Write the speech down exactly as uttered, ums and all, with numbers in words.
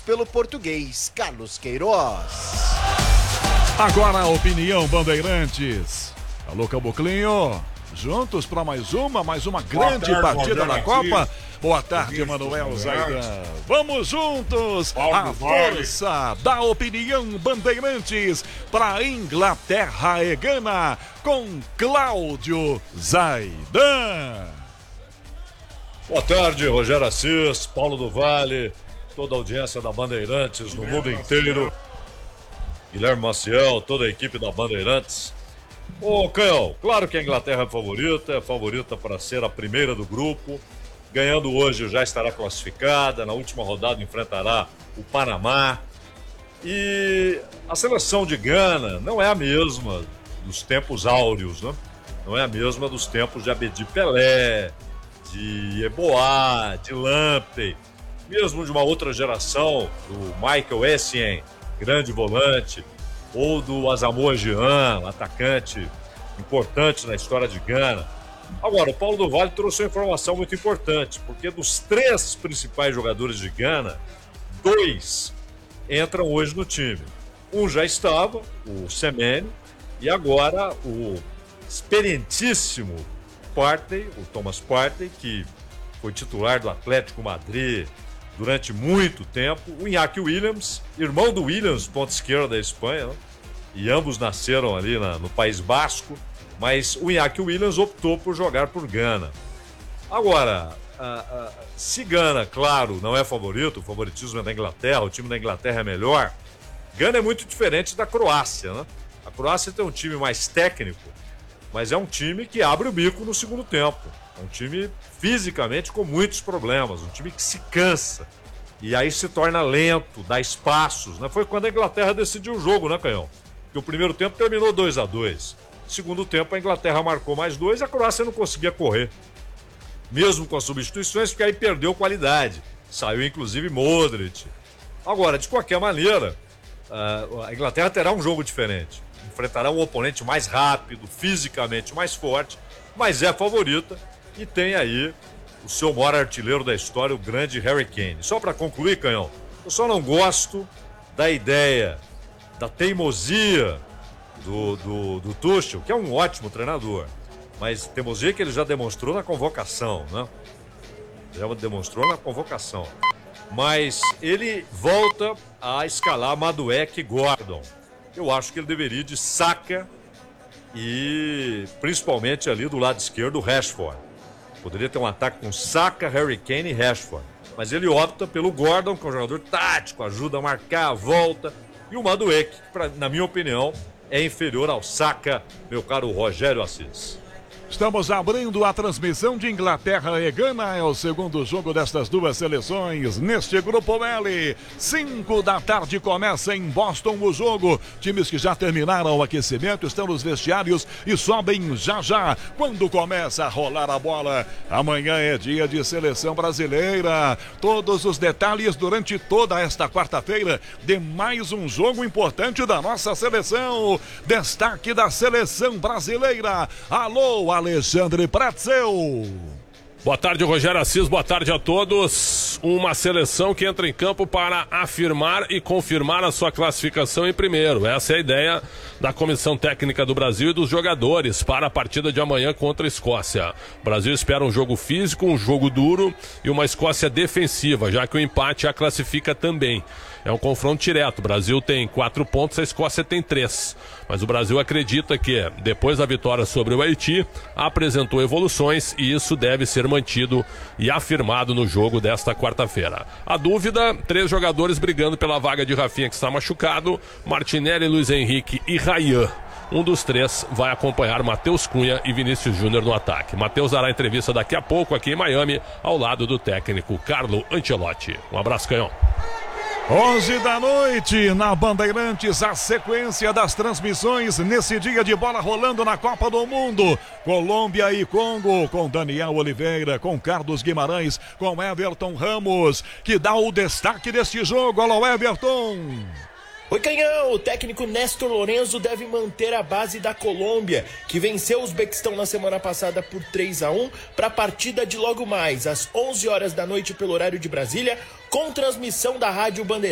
pelo português Carlos Queiroz. Agora a opinião Bandeirantes. Alô, Caboclinho. Juntos para mais uma, mais uma grande tarde, partida da Copa. Boa tarde, Manuel Zaidan. Vamos juntos, a força da opinião Bandeirantes para Inglaterra e Gana com Cláudio Zaidan. Boa tarde, Rogério Assis, Paulo do Vale, toda a audiência da Bandeirantes no mundo inteiro. Guilherme Maciel, toda a equipe da Bandeirantes. Ô, Canhão, claro que a Inglaterra é favorita, é favorita para ser a primeira do grupo. Ganhando hoje já estará classificada, na última rodada enfrentará o Panamá. E a seleção de Gana não é a mesma dos tempos áureos, né? Não é a mesma dos tempos de Abedi Pelé, de Eboá, de Lamptey, mesmo de uma outra geração, do Michael Essien, grande volante, ou do Asamoah Gyan, atacante importante na história de Gana. Agora, o Paulo do Vale trouxe uma informação muito importante, porque dos três principais jogadores de Gana, dois entram hoje no time. Um já estava, o Semene, e agora o experientíssimo Partey, o Thomas Partey, que foi titular do Atlético Madrid durante muito tempo, o Iñaki Williams, irmão do Williams, ponta esquerda da Espanha, né? E ambos nasceram ali na, no País Basco, mas o Iñaki Williams optou por jogar por Gana. Agora, a, a, se Gana, claro, não é favorito, o favoritismo é da Inglaterra, o time da Inglaterra é melhor, Gana é muito diferente da Croácia, né? A Croácia tem um time mais técnico, mas é um time que abre o bico no segundo tempo. É um time fisicamente com muitos problemas, um time que se cansa. E aí se torna lento, dá espaços, né? Foi quando a Inglaterra decidiu o jogo, né, Canhão? Porque o primeiro tempo terminou dois a dois. Segundo tempo, a Inglaterra marcou mais dois e a Croácia não conseguia correr. Mesmo com as substituições, porque aí perdeu qualidade. Saiu, inclusive, Modric. Agora, de qualquer maneira, a Inglaterra terá um jogo diferente. Enfrentará um oponente mais rápido, fisicamente mais forte, mas é favorita e tem aí o seu maior artilheiro da história, o grande Harry Kane. Só para concluir, Canhão, eu só não gosto da ideia, da teimosia do, do, do Tuchel, que é um ótimo treinador, mas teimosia que ele já demonstrou na convocação, né? Já demonstrou na convocação. Mas ele volta a escalar Madueke e Gordon. Eu acho que ele deveria ir de Saka e principalmente ali do lado esquerdo o Rashford. Poderia ter um ataque com Saka, Harry Kane e Rashford. Mas ele opta pelo Gordon, que é um jogador tático, ajuda a marcar a volta. E o Madueke, que pra, na minha opinião, é inferior ao Saka, meu caro Rogério Assis. Estamos abrindo a transmissão de Inglaterra e Gana. É o segundo jogo destas duas seleções neste Grupo L. Cinco da tarde começa em Boston o jogo. Times que já terminaram o aquecimento estão nos vestiários e sobem já já quando começa a rolar a bola. Amanhã é dia de seleção brasileira. Todos os detalhes durante toda esta quarta-feira de mais um jogo importante da nossa seleção. Destaque da seleção brasileira. Alô, Alexandre Pratzel. Boa tarde, Rogério Assis, boa tarde a todos. Uma seleção que entra em campo para afirmar e confirmar a sua classificação em primeiro. Essa é a ideia da Comissão Técnica do Brasil e dos jogadores para a partida de amanhã contra a Escócia. O Brasil espera um jogo físico, um jogo duro e uma Escócia defensiva, já que o empate a classifica também. É um confronto direto. O Brasil tem quatro pontos, a Escócia tem três. Mas o Brasil acredita que, depois da vitória sobre o Haiti, apresentou evoluções e isso deve ser mantido e afirmado no jogo desta quarta-feira. A dúvida, três jogadores brigando pela vaga de Rafinha, que está machucado, Martinelli, Luiz Henrique e Ryan. Um dos três vai acompanhar Matheus Cunha e Vinícius Júnior no ataque. Matheus dará entrevista daqui a pouco aqui em Miami, ao lado do técnico Carlo Ancelotti. Um abraço, Canhão. onze da noite, na Bandeirantes, a sequência das transmissões nesse dia de bola rolando na Copa do Mundo. Colômbia e Congo, com Daniel Oliveira, com Carlos Guimarães, com Everton Ramos, que dá o destaque deste jogo. Alô, Everton! Oi, Canhão! O técnico Néstor Lorenzo deve manter a base da Colômbia, que venceu o Uzbequistão na semana passada por três a um, para a partida de logo mais, às onze horas da noite pelo horário de Brasília, com transmissão da Rádio Bandeirantes.